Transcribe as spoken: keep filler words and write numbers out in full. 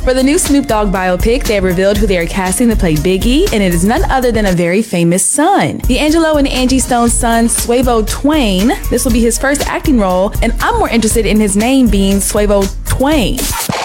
For the new Snoop Dogg biopic, they have revealed who they are casting to play Biggie, and it is none other than a very famous son. D'Angelo and Angie Stone's son, Swavo Twain. This will be his first acting role, and I'm more interested in his name being Swavo Twain.